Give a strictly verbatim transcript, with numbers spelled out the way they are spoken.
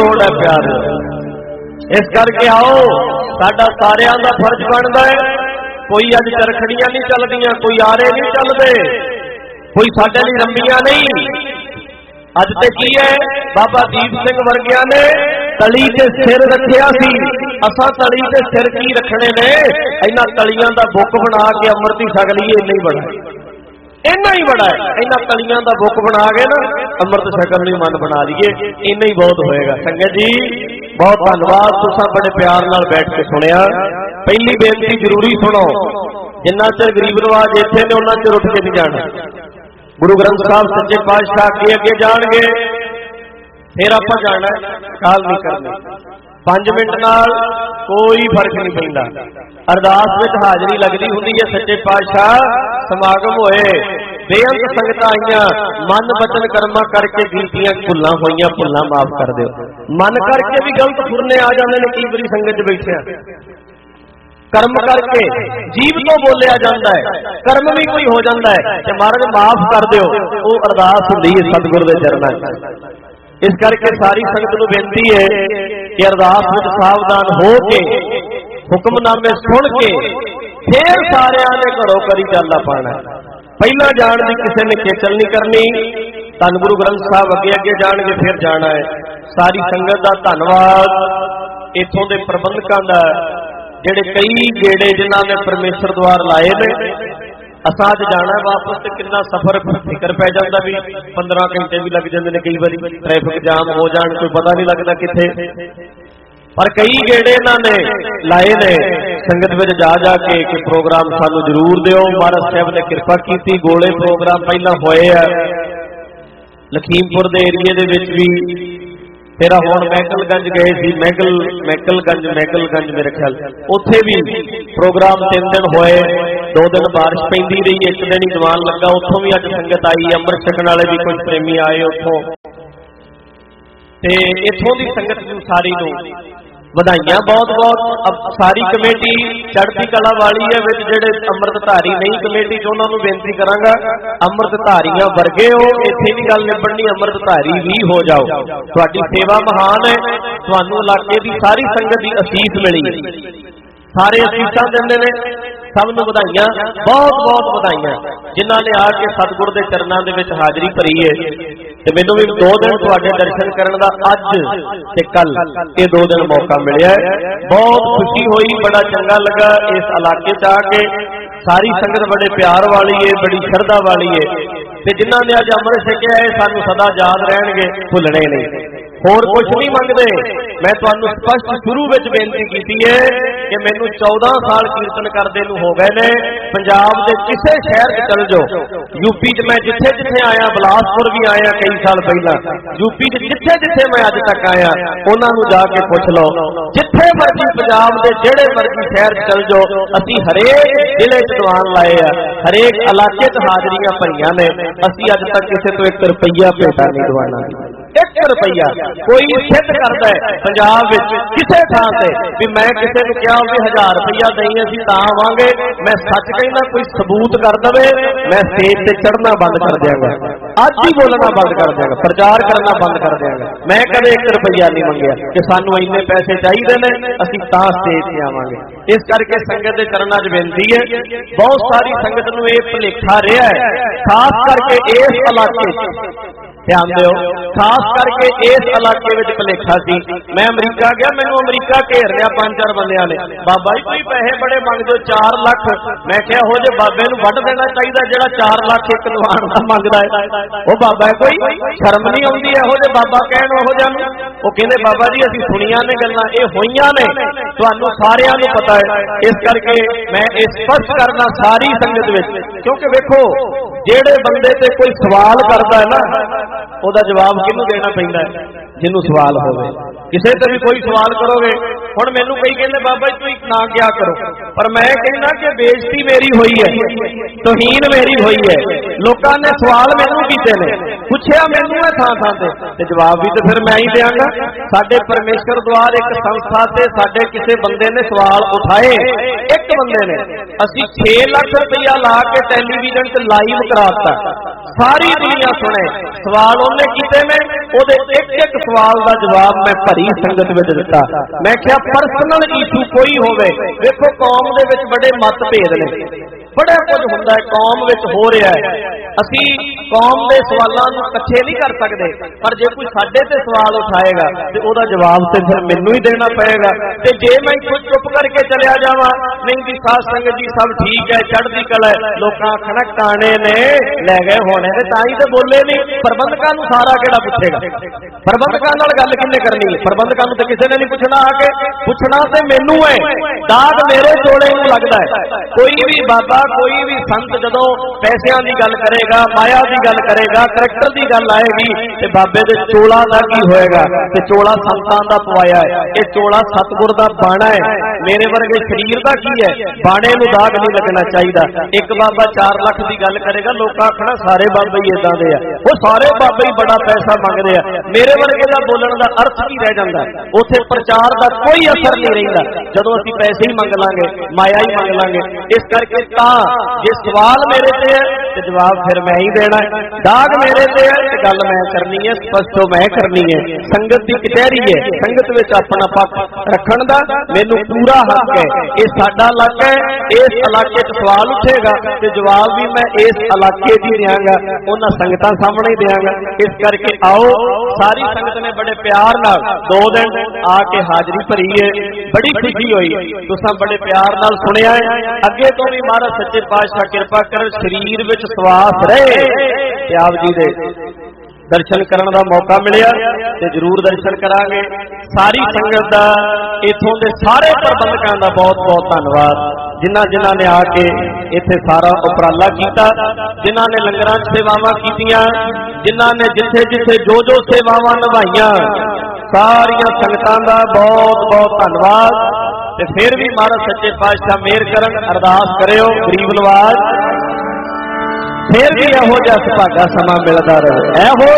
लोड़ है प्यार। इस करके आओ साडा सारियां दा फर्ज बनदा है। कोई अज चरखड़ियां नहीं चलदियां, कोई आरे नहीं चलदे, कोई साडे लई रंबियां नहीं। अज ते की है, बाबा दीप सिंह वर्गिया ने तली ते सिर रखिया सी, असां तली ते सिर की रखने ने, इन्हां तलियां दा बुक बना के अमृत ही छक लईए, इन्ना ही बड़ा इन्ना ही बड़ा है। इन्हां तलियां दा बुक बना के ना अमृत छकण लई मन बना लईए, इन्ना ही बहुत होएगा। संगत जी बहुत धन्यवाद, तुसां बड़े प्यार नाल बैठ के सुनिया। पहली बेनती जरूरी सुनो, जिन्ना चਿਰ गरीब नवाज इत्थे ने उन्ना चਿਰ उठ के नहीं जाना। गुरु ग्रंथ साहब सच्चे पातशाह अगे अगे जाणगे, फिर आपां जाना, काल नहीं करनी। पांच मिनट नाल कोई फर्क नहीं पैंदा। अरदास विच हाजरी लगदी हुंदी है, सच्चे पातशाह समागम होए, बेअंत संगतां आईयां, मन वचन कर्मा करके गिनतियां भुल्लां होईयां, भुल्लां माफ कर दिओ। मन करके भी गलत फुरने आ जांदे ने, कई वारी संगत च बैठे कर्म करके जीव तो बोलिया जाता है, कर्म भी कोई हो जाता है कि महाराज माफ कर दिओ, वो अरदास हुंदी है सतगुरु दे चरणां च। इस करके सारी संगत नूं बेनती है कि अरदास विच सावधान हो के हुक्मनामे सुन के फिर सारियां दे घरों करी चाला पाना। पहला जाण दी किसी ने खेचल नहीं करनी। धन गुरु ग्रंथ साहब अगे अगे जाणगे, फिर जाना है। सारी संगत दा धन्नवाद, इत्थों दे प्रबंधकां दा, जेडे कई गेड़े जिन्हां ने परमेश्वर द्वार लाए ने। असां अज जाना वापस, ते कितना सफर फिकर पै जांदा, भी पंद्रह घंटे भी लग जांदे ने, कई बारी ट्रैफिक जाम हो जाण, कोई पता नहीं लगता किथे। पर कई गेड़े इन्हां ने लाए ने संगत विच जा जा के कि प्रोग्राम सानू जरूर दिओ। महाराज साहब ने किरपा कीती, गोले प्रोग्राम पहला होए आ लखीमपुर दे एरिए दे विच भी, फिर हुण महकलगंज गए सी, महकल महकलगंज महकलगंज मेरे ख्याल उत्थे भी प्रोग्राम तीन दिन होए। दो दिन बारिश पैंदी रही, एक दिन ही दीवान लगा, उत्थों भी अज संगत आई। अमृत छकण वाले भी कुछ प्रेमी आए उत्थों, ते इत्थों दी संगत नूं सारी नूं ਵਧਾਈਆਂ बहुत बहुत। अब सारी कमेटी चढ़ती कला वाली है, विच जिहड़े अमृतधारी नहीं कमेटी च उन्हां नूं बेनती करांगा, अमृतधारियां वर्गे हो, इत्थे नहीं गल निबड़नी, अमृतधारी भी हो जाओ। तुहाडी सेवा महान है, तुहानूं इलाके दी सारी संगत दी असीस मिली, सारे असीसां दिंदे ने। सब नूं ਵਧਾਈਆਂ, बहुत बहुत ਵਧਾਈਆਂ जिन्हां ने आके सतगुर दे चरनां दे विच हाजरी भरी है। ते मैनूं भी दो दिन तुहाडे दर्शन करन दा अज ते कल ये दो दिन मौका मिलिया है। बहुत खुशी हुई, बड़ा चंगा लगा इस इलाके च आके। सारी संगत बड़े प्यार वाली है, बड़ी श्रद्धा वाली है, ते जिन्हां ने अज अमृत छकिया है सानूं सदा याद रहणगे, भुलणे नहीं। होर कुछ नहीं मंगदे। मैं तुहानूं स्पष्ट शुरू विच बेनती कीती है कि मैनूं चौदह साल कीर्तन करदे नूं हो गए ने। पंजाब दे किसे शहर च चल जाओ, यूपी च मैं जिथे जिथे आया, बिलासपुर भी आया कई साल पहला, यूपी च जिथे जिथे मैं अज तक आया उन्हां नूं जाके पुछ लो, जिथे मर्जी पंजाब दे जिहड़े मर्जी शहर च चल जाओ, असीं हरेक जिले च दीवान लाए आ, हरेक इलाके च हाजरियां भरीਆਂ ने। असीं अज तक किसी तो एक रुपया भेटा नहीं दवाना, एक रुपया। कोई सिद्ध करता है पंजाब किसी थां से भी मैं किसी को क्या भी हजार रुपया दई असीं तां आवांगे, मैं सच कहना कोई सबूत कर दवे, मैं स्टेज से चढ़ना बंद कर देंगा, अज ही बोलना बंद कर देंगा, प्रचार करना बंद कर देंगा। मैं कदे एक रुपया नहीं मंगया कि सानू इन्ने पैसे चाहिए ने, असीं तां स्टेज से आवांगे। इस करके संगत दे चरणां च बेनती है, बहुत सारी संगत नूं इह भुलेखा रहा है, खास करके इस इलाके ध्यान दिओ, खास करके इस इलाके में भुलेखा सी। मैं अमरीका गया, मैनूं अमरीका घेर लिया पांच चार बंदियां ने, बाबा जी कोई पैसे बड़े मंगदे चार लाख। मैं क्या हो जे बाबे नूं वड्ढ देना चाहिए जिहड़ा चार लाख एक दीवान दा मंगदा है, वो बाबा है कोई शर्म नहीं आउंदी इहो जे बाबा कहण ओहो जिहा नूं। वो कहंदे बाबा जी असीं सुणीਆਂ ने गल्लां, ये होईਆਂ ने, तुहानूं सारिਆਂ नूं पता है। इस करके मैं ये स्पष्ट करना सारी संगत विच, क्योंकि वेखो जिहड़े बंदे ते कोई सवाल करदा है ना, ਉਹਦਾ जवाब किनू देना पैंदा है, जिन्हों सवाल होवे। किसी से भी कोई सवाल करोगे, हुण मैनूं कई कहंदे बाबा जी तुसीं ना क्या करो, पर मैं कहना कि बेइज्जती मेरी हुई है, तौहीन मेरी हुई है। लोकां ने सवाल मैनूं कीते ने, पुछया मैनूं है थां थां ते, ते जवाब भी तो फिर मैं ही देंगा। साडे परमेश्वर द्वार एक संस्था से साडे किसी बंदे ने सवाल उठाए, एक बंदे ने, असीं छे लाख रुपया ला के टैलीविजन च लाइव कराता, सारी दुनिया सुने। सवाल उन्हें कीते ने, ओदे एक एक सवाल का जवाब मैं भरी संगत में दिता। मैं क्या परसनल इशू कोई होवे, देखो कौम दे विच बड़े मतभेद ने, बड़ा कुछ हुंदा है कौम विच हो रहा है। असी कौम के सवालों को इकट्ठे नहीं कर सकते, पर जे कोई साडे ते सवाल उठाएगा तो ओदा जवाब तो फिर मैनू ही देना पएगा। ते जे मैं कुछ चुप करके चलिया जावां, नहीं जी साध संगत जी सब ठीक है, चढ़दी कला है, लोकां आखना टाणे ने लै गए होने ने तां ही ते बोले नहीं। प्रबंधकां नूं सारा किहड़ा पुछेगा? प्रबंधकां नाल गल किन्ने करनी है? प्रबंधकां नूं ते किसी ने नहीं पुछना, आके पुछना ते मैनू है। दाग मेरे चोले नूं लगदा है। कोई भी बाबा कोई भी संत जदों पैसिਆਂ ਦੀ गल करेगा, माया की गल करेगा, करैक्टर की गल आएगी ते बाबे दे चोला का की होएगा? ते चोला संतां दा पवाया है, ये चोला सतगुर दा बाणा है। मेरे वर्गे शरीर का की है, बाणे नूं दाग नहीं लगना चाहिए। एक बाबा चार लाख की गल करेगा, लोग आखना सारे बाबे ही इदां दे आ, वो सारे बाबे ही बड़ा पैसा मंगदे आ। मेरे वर्गे दा बोलण दा अर्थ की रह जांदा? उत्थे प्रचार का कोई असर नहीं रहिंदा जदों असीं पैसे ही मंग लांगे, माया ही मंग लांगे। इस करके तां जे सवाल मेरे ते है ते जवाब फिर मैं ही देना है, दाग मेरे ते है ते गल मैं करनी है, स्पष्ट मैं करनी है। संगत की कचहरी है, संगत विच अपना पक्ष रखण दा मैनूं पूरा हक है। ये साडा इलाका है, इस इलाके च सवाल उठेगा ते जवाब भी मैं इस इलाके दी देंगा, उन्हां संगतां सामने ही देंगा। इस करके आओ, सारी संगत ने बड़े प्यार नाल दो दिन आके हाजरी भरी है, बड़ी खुशी हुई। तुसां बड़े प्यार नाल सुनिया है। अगे तो भी महाराज सच्चे पातशाह कृपा कर शरीर विच सवास रहे ते आप जी दे दर्शन करने का मौका मिलिया ते जरूर दर्शन करांगे। सारी संगत दा, इथों दे सारे प्रबंधकां दा बहुत बहुत धन्नवाद, जिन्हां जिन्हां ने आके इत्थे सारा उपराला कीता, जिन्हां ने लंगरां सेवावां कीतियां, जिन्हां ने जिथे जिथे जो जो सेवावां निभाईयां, सारियां संगतां दा बहुत बहुत धन्नवाद। ते फिर भी महाराज सच्चे पातशाह मेहर करन, अरदास करियो गरीब नवाज फिर भी इहो जिहा सुभागा समा मिलदा रहे।